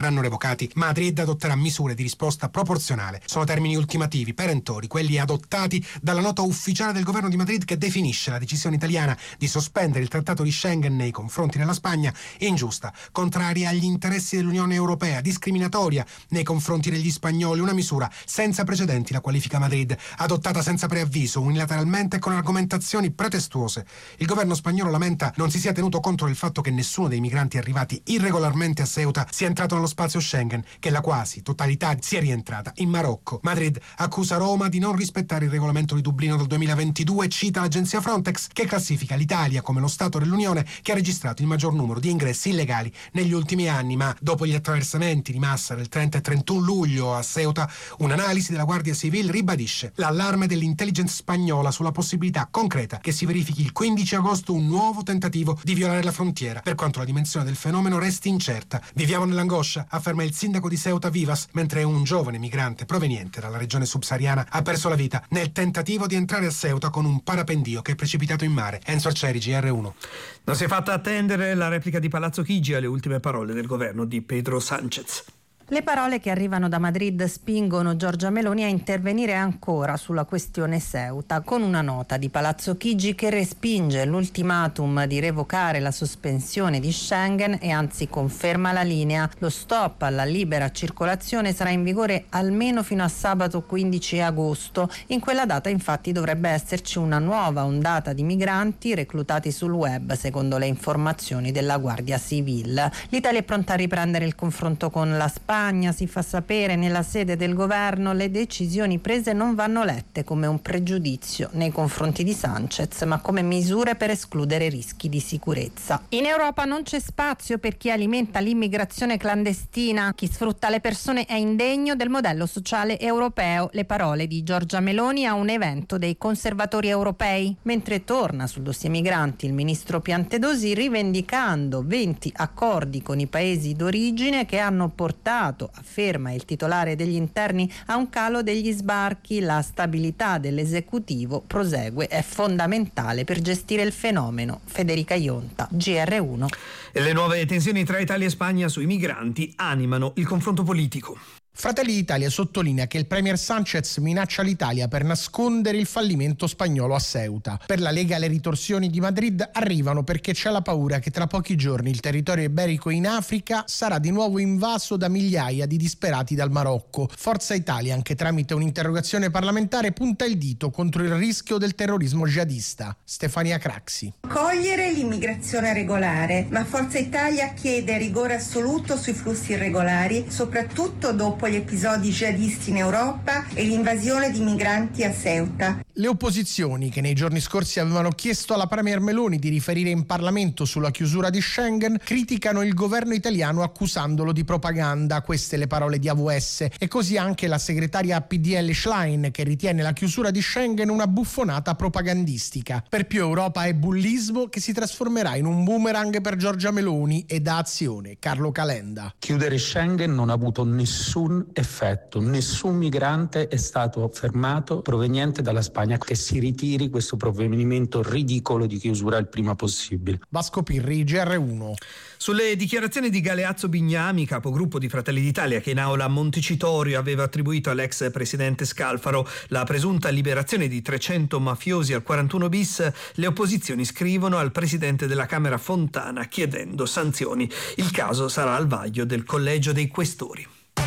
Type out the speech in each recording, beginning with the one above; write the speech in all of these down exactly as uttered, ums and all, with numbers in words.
verranno revocati, Madrid adotterà misure di risposta proporzionale. Sono termini ultimativi, perentori, quelli adottati dalla nota ufficiale del governo di Madrid che definisce la decisione italiana di sospendere il trattato di Schengen nei confronti della Spagna ingiusta, contraria agli interessi dell'Unione Europea, discriminatoria nei confronti degli spagnoli, una misura senza precedenti, la qualifica Madrid, adottata senza preavviso, unilateralmente e con argomentazioni pretestuose. Il governo spagnolo lamenta non si sia tenuto conto del fatto che nessuno dei migranti arrivati irregolarmente a Ceuta sia entrato nello spazio Schengen, che la quasi totalità sia rientrata in Marocco. Madrid accusa Roma di non rispettare il regolamento di Dublino del duemilaventidue e cita l'agenzia Frontex, che classifica l'Italia come lo Stato dell'Unione che ha registrato il maggior numero di ingressi illegali negli ultimi anni. Ma dopo gli attraversamenti di massa del trenta e trentuno luglio a Ceuta, un'analisi della Guardia Civile ribadisce l'allarme dell'intelligence spagnola sulla possibilità concreta che si verifichi il quindici agosto un nuovo tentativo di violare la frontiera, per quanto la dimensione del fenomeno resti incerta. Viviamo nell'angoscia, afferma il sindaco di Ceuta Vivas, mentre un giovane migrante proveniente dalla regione subsahariana ha perso la vita nel tentativo di entrare a Ceuta con un parapendio che è precipitato in mare. Enzo Arcieri, G R uno. Non si è fatta attendere la replica di Palazzo Chigi alle ultime parole del governo di Pedro Sánchez. Le parole che arrivano da Madrid spingono Giorgia Meloni a intervenire ancora sulla questione Ceuta, con una nota di Palazzo Chigi che respinge l'ultimatum di revocare la sospensione di Schengen e anzi conferma la linea. Lo stop alla libera circolazione sarà in vigore almeno fino a sabato quindici agosto. In quella data infatti dovrebbe esserci una nuova ondata di migranti reclutati sul web, secondo le informazioni della Guardia Civile. L'Italia è pronta a riprendere il confronto con la Spagna. Si fa sapere nella sede del governo le decisioni prese non vanno lette come un pregiudizio nei confronti di Sánchez, ma come misure per escludere rischi di sicurezza. In Europa non c'è spazio per chi alimenta l'immigrazione clandestina. Chi sfrutta le persone è indegno del modello sociale europeo. Le parole di Giorgia Meloni a un evento dei conservatori europei. Mentre torna sul dossier migranti il ministro Piantedosi, rivendicando venti accordi con i paesi d'origine che hanno portato, afferma il titolare degli interni, a un calo degli sbarchi. La stabilità dell'esecutivo, prosegue, è fondamentale per gestire il fenomeno. Federica Ionta, G R uno. E le nuove tensioni tra Italia e Spagna sui migranti animano il confronto politico. Fratelli d'Italia sottolinea che il premier Sánchez minaccia l'Italia per nascondere il fallimento spagnolo a Ceuta. Per la Lega le ritorsioni di Madrid arrivano perché c'è la paura che tra pochi giorni il territorio iberico in Africa sarà di nuovo invaso da migliaia di disperati dal Marocco. Forza Italia, anche tramite un'interrogazione parlamentare, punta il dito contro il rischio del terrorismo jihadista. Stefania Craxi. Cogliere l'immigrazione regolare, ma Forza Italia chiede rigore assoluto sui flussi irregolari, soprattutto dopo gli episodi jihadisti in Europa e l'invasione di migranti a Ceuta. Le opposizioni, che nei giorni scorsi avevano chiesto alla premier Meloni di riferire in Parlamento sulla chiusura di Schengen, criticano il governo italiano accusandolo di propaganda. Queste le parole di A V S. E così anche la segretaria P D L Schlein, che ritiene la chiusura di Schengen una buffonata propagandistica. Per più Europa è bullismo che si trasformerà in un boomerang per Giorgia Meloni e da Azione. Carlo Calenda. Chiudere Schengen non ha avuto nessun effetto, nessun migrante è stato fermato proveniente dalla Spagna. Che si ritiri questo provvedimento ridicolo di chiusura il prima possibile. Vasco Pirri, G R uno. Sulle dichiarazioni di Galeazzo Bignami, capogruppo di Fratelli d'Italia, che in aula a Montecitorio aveva attribuito all'ex presidente Scalfaro la presunta liberazione di trecento mafiosi al quarantuno bis, le opposizioni scrivono al presidente della Camera Fontana chiedendo sanzioni. Il caso sarà al vaglio del Collegio dei Questori.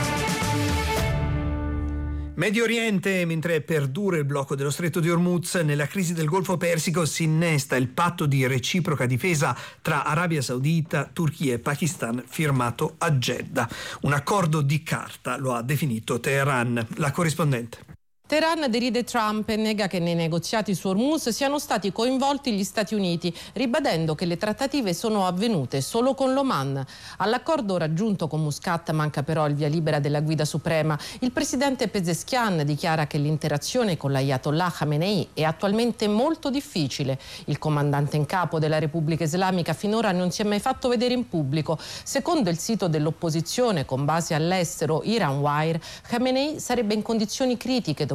Medio Oriente, mentre perdura il blocco dello Stretto di Hormuz, nella crisi del Golfo Persico si innesta il patto di reciproca difesa tra Arabia Saudita, Turchia e Pakistan firmato a Jeddah. Un accordo di carta, lo ha definito Teheran. La corrispondente. Teheran deride Trump e nega che nei negoziati su Hormuz siano stati coinvolti gli Stati Uniti, ribadendo che le trattative sono avvenute solo con l'Oman. All'accordo raggiunto con Muscat manca però il via libera della guida suprema. Il presidente Pezeshkian dichiara che l'interazione con l'Ayatollah Khamenei è attualmente molto difficile. Il comandante in capo della Repubblica Islamica finora non si è mai fatto vedere in pubblico. Secondo il sito dell'opposizione con base all'estero Iran Wire, Khamenei sarebbe in condizioni critiche dopo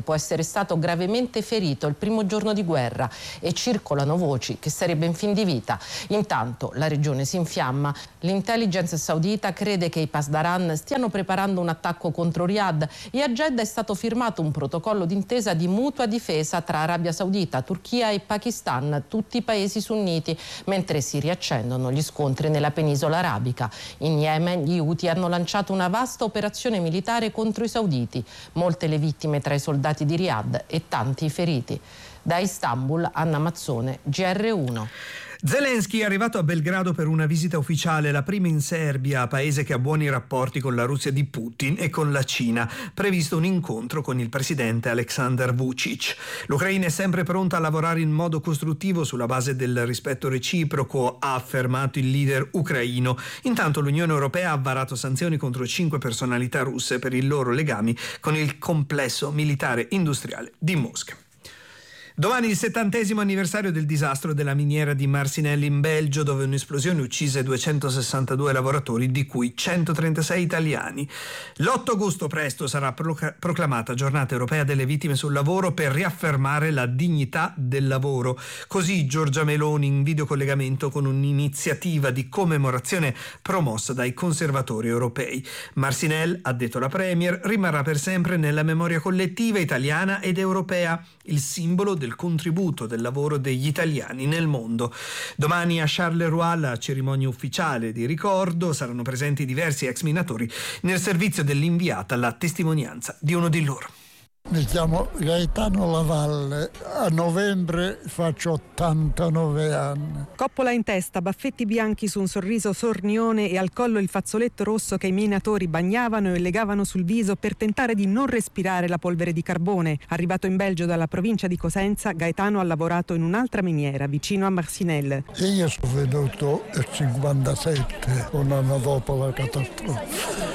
può essere stato gravemente ferito il primo giorno di guerra e circolano voci che sarebbe in fin di vita. Intanto la regione si infiamma. L'intelligence saudita crede che i Pasdaran stiano preparando un attacco contro Riyadh e a Jeddah è stato firmato un protocollo d'intesa di mutua difesa tra Arabia Saudita, Turchia e Pakistan, tutti i paesi sunniti, mentre si riaccendono gli scontri nella penisola arabica. In Yemen gli Houthi hanno lanciato una vasta operazione militare contro i sauditi, molte le vittime tra i soldati di Riyadh e tanti i feriti. Da Istanbul, Anna Mazzone, G R uno. Zelensky è arrivato a Belgrado per una visita ufficiale, la prima in Serbia, paese che ha buoni rapporti con la Russia di Putin e con la Cina. Previsto un incontro con il presidente Aleksandar Vučić. L'Ucraina è sempre pronta a lavorare in modo costruttivo sulla base del rispetto reciproco, ha affermato il leader ucraino. Intanto l'Unione Europea ha varato sanzioni contro cinque personalità russe per i loro legami con il complesso militare industriale di Mosca. Domani il settantesimo anniversario del disastro della miniera di Marcinelle in Belgio, dove un'esplosione uccise duecentosessantadue lavoratori, di cui centotrentasei italiani. L'otto agosto presto sarà proclamata Giornata Europea delle Vittime sul Lavoro per riaffermare la dignità del lavoro. Così Giorgia Meloni in videocollegamento con un'iniziativa di commemorazione promossa dai conservatori europei. Marcinelle, ha detto la Premier, rimarrà per sempre nella memoria collettiva italiana ed europea, il simbolo del contributo del lavoro degli italiani nel mondo. Domani a Charleroi, la cerimonia ufficiale di ricordo, saranno presenti diversi ex minatori nel servizio dell'inviata alla testimonianza di uno di loro. Mi chiamo Gaetano Lavalle, a novembre faccio ottantanove anni. Coppola in testa, baffetti bianchi su un sorriso sornione e al collo il fazzoletto rosso che i minatori bagnavano e legavano sul viso per tentare di non respirare la polvere di carbone. Arrivato in Belgio dalla provincia di Cosenza, Gaetano ha lavorato in un'altra miniera vicino a Marcinelle. E io sono venuto nel cinquantasette, un anno dopo la catastrofe.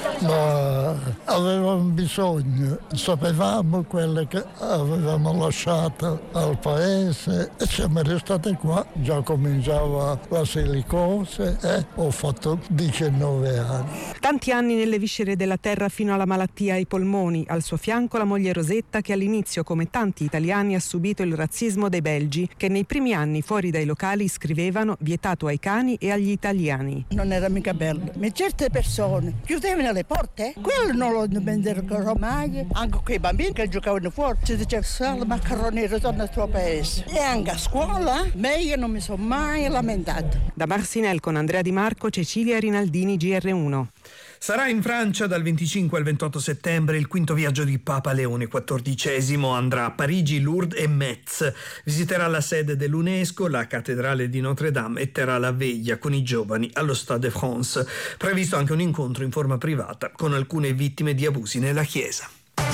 Ma avevamo bisogno, sapevamo quelle che avevamo lasciato al paese e siamo restati qua. Già cominciava la silicose e ho fatto diciannove anni. Tanti anni nelle viscere della terra fino alla malattia ai polmoni. Al suo fianco la moglie Rosetta, che all'inizio, come tanti italiani, ha subito il razzismo dei belgi, che nei primi anni fuori dai locali scrivevano vietato ai cani e agli italiani. Non era mica bello, ma certe persone chiudevano le porte, quello non lo dimenticherò mai. Anche quei bambini che giocavano fuori si diceva solo macaroni, ritorna al tuo paese. E anche a scuola, ma io non mi sono mai lamentata. Da Marcinelle con Andrea Di Marco, Cecilia Rinaldini, G R uno. Sarà in Francia dal venticinque al ventotto settembre il quinto viaggio di Papa Leone quattordicesimo. Andrà a Parigi, Lourdes e Metz. Visiterà la sede dell'UNESCO, la cattedrale di Notre Dame e terrà la veglia con i giovani allo Stade de France. Previsto anche un incontro in forma privata con alcune vittime di abusi nella Chiesa.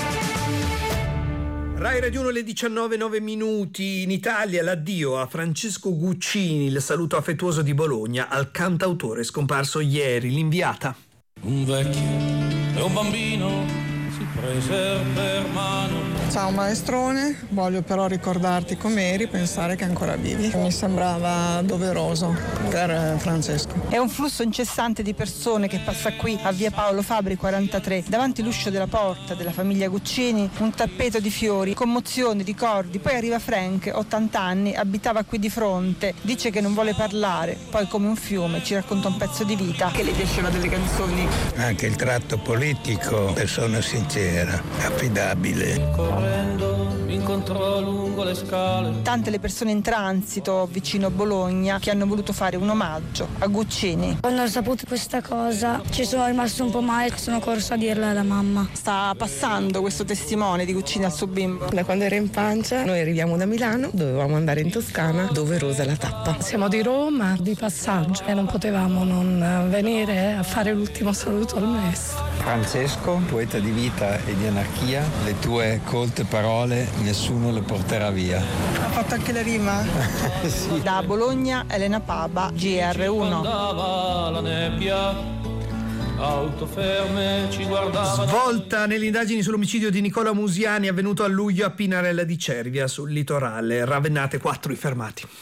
Rai Radio uno, le diciannove e nove minuti. In Italia l'addio a Francesco Guccini, il saluto affettuoso di Bologna al cantautore scomparso ieri, l'inviata. Un vecchio e un bambino si presero per mano. Ciao maestrone, voglio però ricordarti com'eri, pensare che ancora vivi. Mi sembrava doveroso per Francesco. È un flusso incessante di persone che passa qui a via Paolo Fabri quarantatré, davanti l'uscio della porta della famiglia Guccini, un tappeto di fiori, commozioni, ricordi. Poi arriva Frank, ottanta anni, abitava qui di fronte, dice che non vuole parlare, poi come un fiume ci racconta un pezzo di vita. Che le piaceva delle canzoni. Anche il tratto politico, persona sincera, affidabile. Mi incontrò lungo le scale. Tante le persone in transito vicino a Bologna che hanno voluto fare un omaggio a Guccini. Quando ho saputo questa cosa ci sono rimasto un po' male, sono corso a dirla alla mamma. Sta passando questo testimone di Guccini al suo bimbo. Da quando era in pancia noi arriviamo da Milano, dovevamo andare in Toscana, doverosa la tappa. Siamo di Roma, di passaggio e non potevamo non venire a fare l'ultimo saluto al maestro. Francesco, poeta di vita e di anarchia, le tue colte parole nessuno le porterà via. Ha fatto anche la rima? Sì. Da Bologna, Elena Paba, G R uno. La nebbia, auto ferme ci guardava. Svolta nelle indagini sull'omicidio di Nicola Musiani avvenuto a luglio a Pinarella di Cervia sul litorale. Ravennate, quattro i fermati.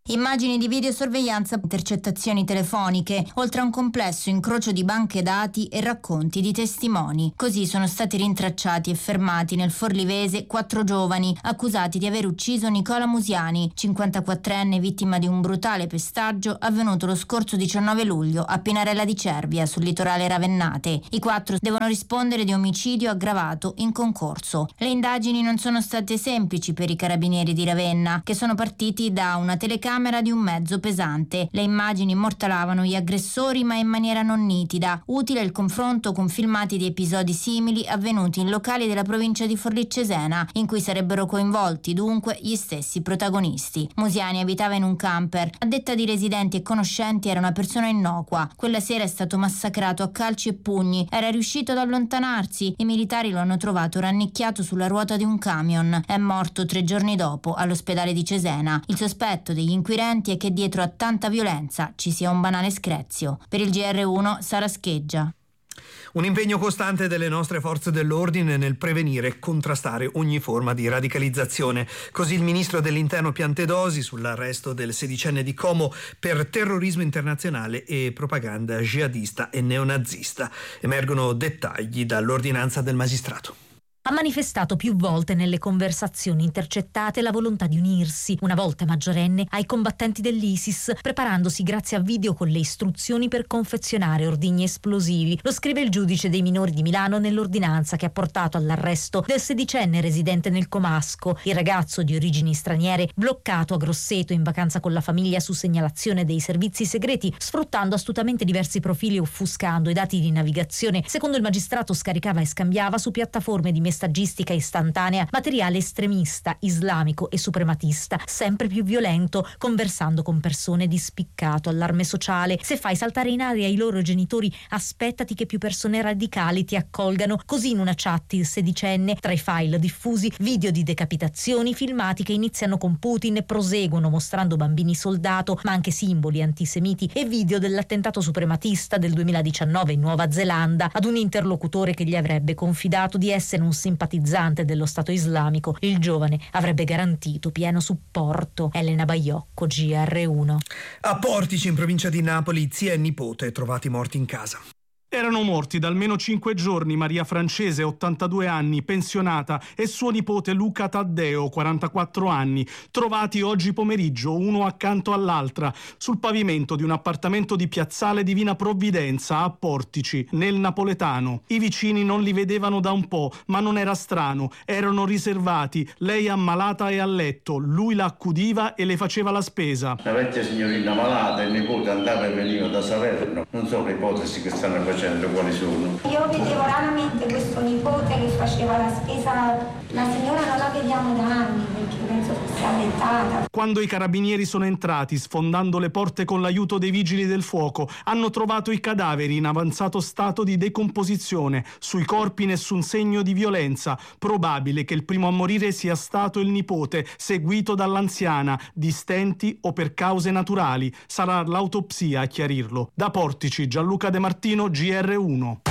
Immagini di videosorveglianza, intercettazioni telefoniche, oltre a un complesso incrocio di banche dati e racconti di testimoni. Così sono stati rintracciati e fermati nel Forlivese quattro giovani accusati di aver ucciso Nicola Musiani, cinquantaquattrenne vittima di un brutale pestaggio avvenuto lo scorso diciannove luglio a Pinarella di Cervia, sul litorale ravennate. I quattro devono rispondere di omicidio aggravato in concorso. Le indagini non sono state semplici per i carabinieri di Ravenna, che sono partiti da una telecamera di un mezzo pesante. Le immagini immortalavano gli aggressori, ma in maniera non nitida. Utile il confronto con filmati di episodi simili avvenuti in locali della provincia di Forlì Cesena, in cui sarebbero coinvolti dunque gli stessi protagonisti. Musiani abitava in un camper. A detta di residenti e conoscenti era una persona innocua. Quella sera è stato massacrato a calci e pugni. Era riuscito ad allontanarsi. I militari lo hanno trovato rannicchiato sulla ruota di un camion. È morto tre giorni dopo all'ospedale di Cesena. Il sospetto degli inquirenti è che dietro a tanta violenza ci sia un banale screzio. Per il G R uno, Sara Scheggia. Un impegno costante delle nostre forze dell'ordine nel prevenire e contrastare ogni forma di radicalizzazione. Così il ministro dell'Interno Piantedosi sull'arresto del sedicenne di Como per terrorismo internazionale e propaganda jihadista e neonazista. Emergono dettagli dall'ordinanza del magistrato. Ha manifestato più volte nelle conversazioni intercettate la volontà di unirsi, una volta maggiorenne, ai combattenti dell'ISIS, preparandosi grazie a video con le istruzioni per confezionare ordigni esplosivi. Lo scrive il giudice dei minori di Milano nell'ordinanza che ha portato all'arresto del sedicenne residente nel Comasco, il ragazzo di origini straniere bloccato a Grosseto in vacanza con la famiglia su segnalazione dei servizi segreti, sfruttando astutamente diversi profili e offuscando i dati di navigazione. Secondo il magistrato scaricava e scambiava su piattaforme di messaggistica istantanea materiale estremista, islamico e suprematista, sempre più violento, conversando con persone di spiccato allarme sociale. Se fai saltare in aria i loro genitori, aspettati che più persone radicali ti accolgano. Così in una chat il sedicenne, tra i file diffusi, video di decapitazioni, filmati che iniziano con Putin e proseguono mostrando bambini soldato, ma anche simboli antisemiti, e video dell'attentato suprematista del duemiladiciannove in Nuova Zelanda ad un interlocutore che gli avrebbe confidato di essere un simpatizzante dello Stato islamico. Il giovane avrebbe garantito pieno supporto. Elena Baiocco, G R uno. A Portici, in provincia di Napoli, zia e nipote trovati morti in casa. Erano morti da almeno cinque giorni Maria Francese, ottantadue anni, pensionata, e suo nipote Luca Taddeo, quarantaquattro anni, trovati oggi pomeriggio, uno accanto all'altra, sul pavimento di un appartamento di Piazzale Divina Provvidenza a Portici, nel napoletano. I vicini non li vedevano da un po', ma non era strano, erano riservati, lei ammalata e a letto, lui la accudiva e le faceva la spesa. La vecchia signorina malata, il nipote andava e veniva da Salerno, non so le ipotesi che stanno facendo. Quali sono? Io vedevo raramente questo nipote che faceva la spesa, la signora non la vediamo da anni perché penso che sia avvettata. Quando i carabinieri sono entrati, sfondando le porte con l'aiuto dei vigili del fuoco, hanno trovato i cadaveri in avanzato stato di decomposizione, sui corpi nessun segno di violenza, probabile che il primo a morire sia stato il nipote, seguito dall'anziana, di stenti o per cause naturali. Sarà l'autopsia a chiarirlo. Da Portici, Gianluca De Martino, G R uno.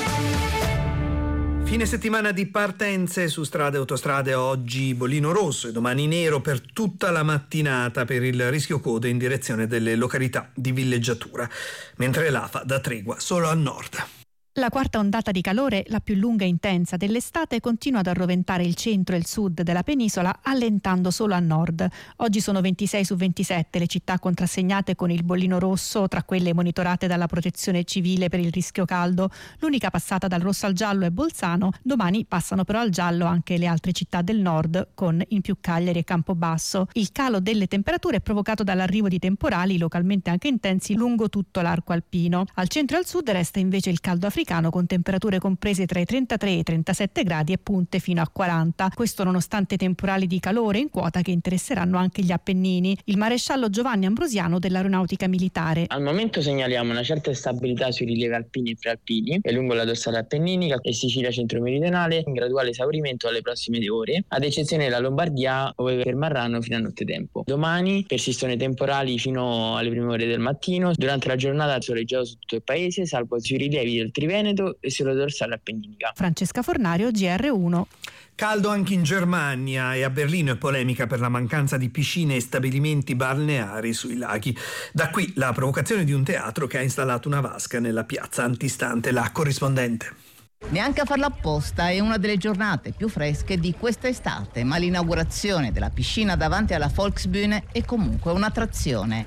Fine settimana di partenze su strade e autostrade, oggi bollino rosso e domani nero per tutta la mattinata per il rischio code in direzione delle località di villeggiatura, mentre l'A F A dà tregua solo a nord. La quarta ondata di calore, la più lunga e intensa dell'estate, continua ad arroventare il centro e il sud della penisola, allentando solo a nord. Oggi sono ventisei su ventisette le città contrassegnate con il bollino rosso, tra quelle monitorate dalla Protezione Civile per il rischio caldo. L'unica passata dal rosso al giallo è Bolzano, domani passano però al giallo anche le altre città del nord, con in più Cagliari e Campobasso. Il calo delle temperature è provocato dall'arrivo di temporali, localmente anche intensi, lungo tutto l'arco alpino. Al centro e al sud resta invece il caldo africano, con temperature comprese tra i trentatré e i trentasette gradi e punte fino a quaranta. Questo nonostante temporali di calore in quota che interesseranno anche gli Appennini. Il maresciallo Giovanni Ambrosiano dell'Aeronautica Militare. Al momento segnaliamo una certa stabilità sui rilievi alpini e prealpini e lungo la dorsale appenninica e Sicilia centro-meridionale, in graduale esaurimento alle prossime ore, ad eccezione della Lombardia, dove permarranno fino a nottetempo. Domani persistono i temporali fino alle prime ore del mattino. Durante la giornata soleggiato su tutto il paese, salvo sui rilievi del Triveneto Veneto e sulla dorsale appenninica. Francesca Fornario, G R uno. Caldo anche in Germania e a Berlino è polemica per la mancanza di piscine e stabilimenti balneari sui laghi. Da qui la provocazione di un teatro che ha installato una vasca nella piazza antistante la corrispondente. Neanche a farla apposta, è una delle giornate più fresche di questa estate, ma l'inaugurazione della piscina davanti alla Volksbühne è comunque un'attrazione.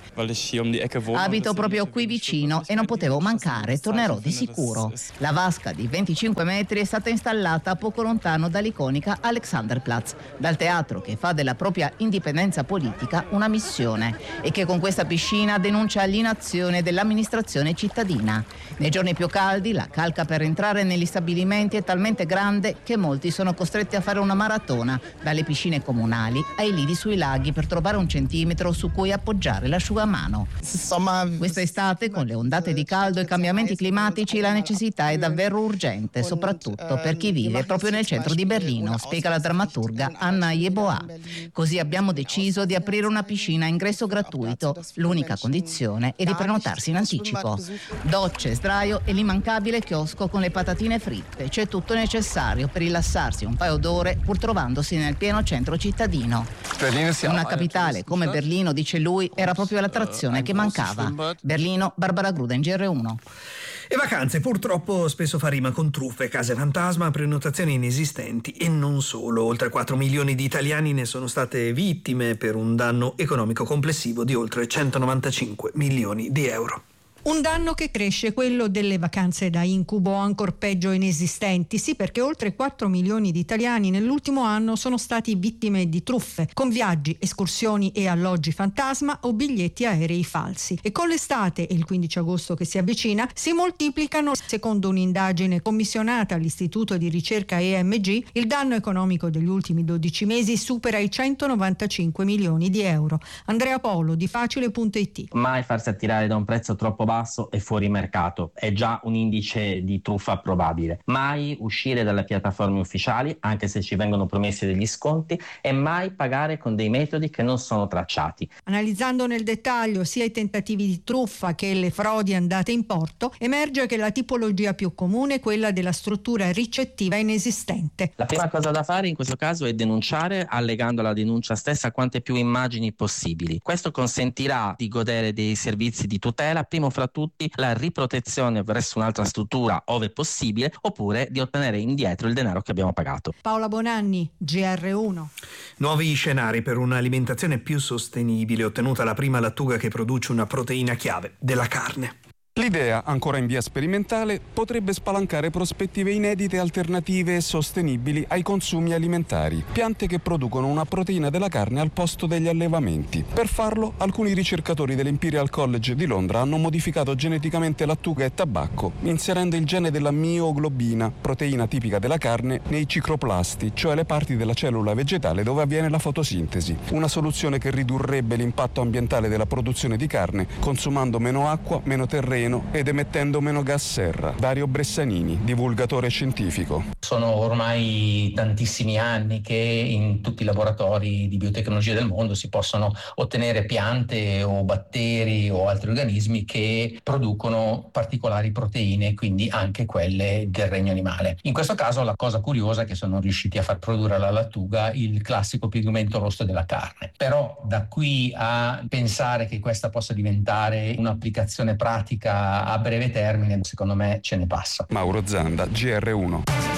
Abito proprio qui vicino e non potevo mancare, tornerò di sicuro. La vasca di venticinque metri è stata installata poco lontano dall'iconica Alexanderplatz, dal teatro che fa della propria indipendenza politica una missione e che con questa piscina denuncia l'inazione dell'amministrazione cittadina. Nei giorni più caldi la calca per entrare negli stabilimenti è talmente grande che molti sono costretti a fare una maratona dalle piscine comunali ai lidi sui laghi per trovare un centimetro su cui appoggiare l'asciugamano. Questa estate, con le ondate di caldo e i cambiamenti climatici, la necessità è davvero urgente, soprattutto per chi vive proprio nel centro di Berlino, spiega la drammaturga Anna Yeboah. Così abbiamo deciso di aprire una piscina a ingresso gratuito. L'unica condizione è di prenotarsi in anticipo. Docce, sdraio e l'immancabile chiosco con le patatine fritte. C'è tutto necessario per rilassarsi un paio d'ore pur trovandosi nel pieno centro cittadino. Una capitale come Berlino, dice lui, era proprio l'attrazione che mancava. Berlino, Barbara Gruden, G R uno. E vacanze purtroppo spesso fa rima con truffe, case fantasma, prenotazioni inesistenti e non solo. Oltre quattro milioni di italiani ne sono state vittime per un danno economico complessivo di oltre centonovantacinque milioni di euro. Un danno che cresce, quello delle vacanze da incubo, ancor peggio inesistenti. Sì, perché oltre quattro milioni di italiani nell'ultimo anno sono stati vittime di truffe, con viaggi, escursioni e alloggi fantasma o biglietti aerei falsi. E con l'estate e il quindici agosto che si avvicina si moltiplicano, secondo un'indagine commissionata all'Istituto di Ricerca E M G, il danno economico degli ultimi dodici mesi supera i centonovantacinque milioni di euro. Andrea Polo di Facile punto it. Mai farsi attirare da un prezzo troppo basso basso e fuori mercato è già un indice di truffa probabile. Mai uscire dalle piattaforme ufficiali anche se ci vengono promessi degli sconti e mai pagare con dei metodi che non sono tracciati. Analizzando nel dettaglio sia i tentativi di truffa che le frodi andate in porto, emerge che la tipologia più comune è quella della struttura ricettiva inesistente. La prima cosa da fare in questo caso è denunciare, allegando alla denuncia stessa quante più immagini possibili. Questo consentirà di godere dei servizi di tutela, primo fra tutti la riprotezione verso un'altra struttura ove possibile, oppure di ottenere indietro il denaro che abbiamo pagato. Paola Bonanni, G R uno. Nuovi scenari per un'alimentazione più sostenibile, ottenuta la prima lattuga che produce una proteina chiave della carne. L'idea, ancora in via sperimentale, potrebbe spalancare prospettive inedite, alternative e sostenibili ai consumi alimentari, piante che producono una proteina della carne al posto degli allevamenti. Per farlo, alcuni ricercatori dell'Imperial College di Londra hanno modificato geneticamente lattuga e tabacco, inserendo il gene della mioglobina, proteina tipica della carne, nei cicloplasti, cioè le parti della cellula vegetale dove avviene la fotosintesi. Una soluzione che ridurrebbe l'impatto ambientale della produzione di carne, consumando meno acqua, meno terreno ed emettendo meno gas serra. Dario Bressanini, divulgatore scientifico. Sono ormai tantissimi anni che in tutti i laboratori di biotecnologia del mondo si possono ottenere piante o batteri o altri organismi che producono particolari proteine, quindi anche quelle del regno animale. In questo caso la cosa curiosa è che sono riusciti a far produrre alla lattuga il classico pigmento rosso della carne. Però da qui a pensare che questa possa diventare un'applicazione pratica a breve termine, secondo me ce ne passa. Mauro Zanda, G R uno.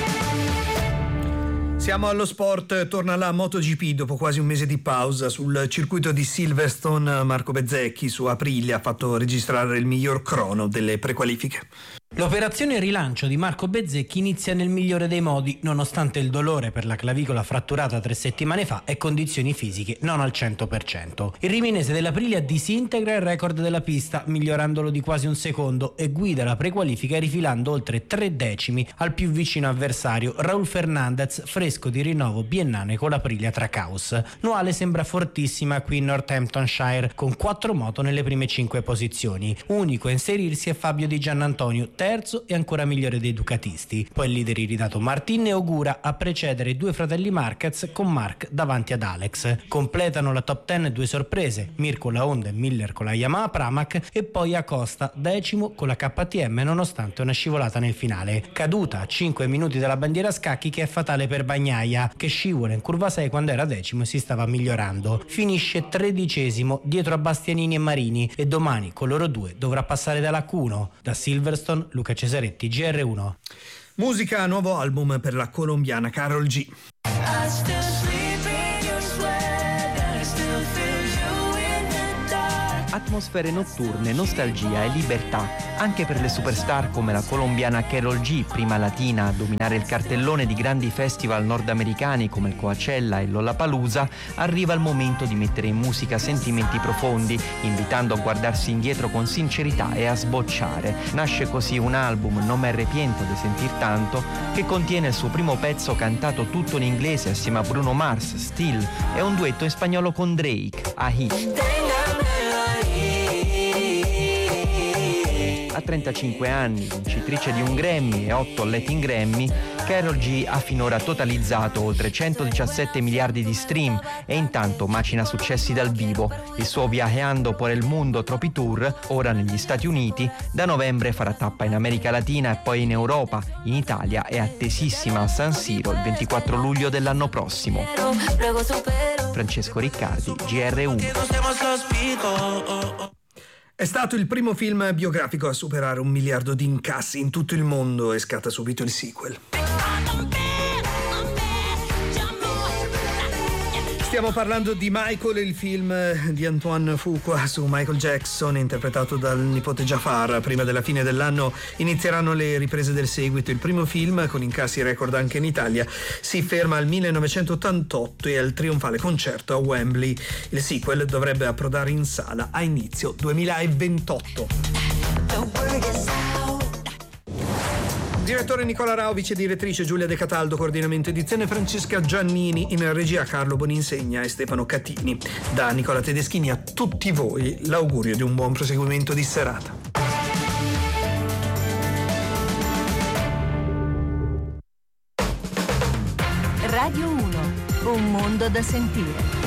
Siamo allo sport, torna la MotoGP dopo quasi un mese di pausa. Sul circuito di Silverstone Marco Bezzecchi su Aprilia ha fatto registrare il miglior crono delle prequalifiche. L'operazione rilancio di Marco Bezzecchi inizia nel migliore dei modi, nonostante il dolore per la clavicola fratturata tre settimane fa e condizioni fisiche non al cento per cento. Il riminese dell'Aprilia disintegra il record della pista, migliorandolo di quasi un secondo, e guida la prequalifica rifilando oltre tre decimi al più vicino avversario, Raúl Fernández, fresco di rinnovo biennale con l'Aprilia Trackhouse. Noale sembra fortissima qui in Northamptonshire, con quattro moto nelle prime cinque posizioni. Unico a inserirsi è Fabio Di Giannantonio, terzo e ancora migliore dei ducatisti. Poi il leader iridato Martin e augura a precedere i due fratelli Marquez con Marc davanti ad Alex. Completano la top ten due sorprese, Mir con la Honda e Miller con la Yamaha Pramac, e poi Acosta decimo con la K T M nonostante una scivolata nel finale. Caduta a cinque minuti dalla bandiera a scacchi che è fatale per Bagnaia, che scivola in curva sei quando era decimo e si stava migliorando. Finisce tredicesimo dietro a Bastianini e Marini e domani con loro due dovrà passare dall'H uno. Da Silverstone, Luca Cesaretti, G R uno. Musica, nuovo album per la colombiana Karol G. Atmosfere notturne, nostalgia e libertà, anche per le superstar come la colombiana Karol G, prima latina a dominare il cartellone di grandi festival nordamericani come il Coachella e Lollapalooza. Arriva il momento di mettere in musica sentimenti profondi, invitando a guardarsi indietro con sincerità e a sbocciare. Nasce così un album, Non me arrepiento de sentir tanto, che contiene il suo primo pezzo cantato tutto in inglese assieme a Bruno Mars, Still, e un duetto in spagnolo con Drake, A Hit. A trentacinque anni, vincitrice di un Grammy e otto Latin Grammy, Karol G ha finora totalizzato oltre centodiciassette miliardi di stream e intanto macina successi dal vivo. Il suo Viajando por el Mundo Trophy Tour, ora negli Stati Uniti, da novembre farà tappa in America Latina e poi in Europa. In Italia è attesissima a San Siro il ventiquattro luglio dell'anno prossimo. Francesco Riccardi, G R uno. È stato il primo film biografico a superare un miliardo di incassi in tutto il mondo e scatta subito il sequel. Stiamo parlando di Michael, il film di Antoine Fuqua su Michael Jackson, interpretato dal nipote Jafar. Prima della fine dell'anno inizieranno le riprese del seguito. Il primo film, con incassi record anche in Italia, si ferma al millenovecentottantotto e al trionfale concerto a Wembley. Il sequel dovrebbe approdare in sala a inizio duemilaventotto. Direttore Nicola Rao, vice direttrice Giulia De Cataldo, coordinamento edizione Francesca Giannini, in regia Carlo Boninsegna e Stefano Catini. Da Nicola Tedeschini a tutti voi l'augurio di un buon proseguimento di serata. Radio uno, un mondo da sentire.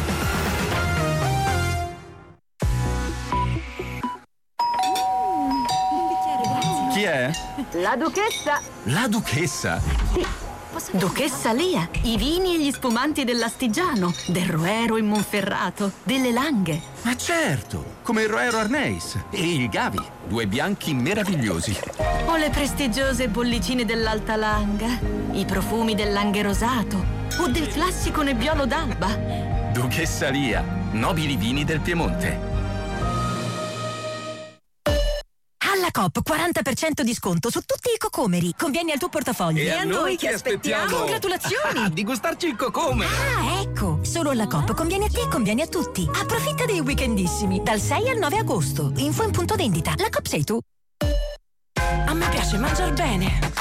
Chi è? La duchessa. La duchessa? Sì. Duchessa Lia, i vini e gli spumanti dell'Astigiano, del Roero in Monferrato, delle Langhe. Ma certo, come il Roero Arneis e il Gavi, due bianchi meravigliosi. O le prestigiose bollicine dell'Alta Langa, i profumi del Langhe Rosato o del classico Nebbiolo d'Alba. Duchessa Lia, nobili vini del Piemonte. Alla Coop quaranta per cento di sconto su tutti i cocomeri. Convieni al tuo portafoglio. E, e a noi, noi che aspettiamo? aspettiamo? Congratulazioni! Di gustarci il cocome! Ah, ecco! Solo alla Coop conviene a te e conviene a tutti. Approfitta dei weekendissimi dal sei al nove agosto. Info in punto vendita. La Coop sei tu. A me piace mangiar bene.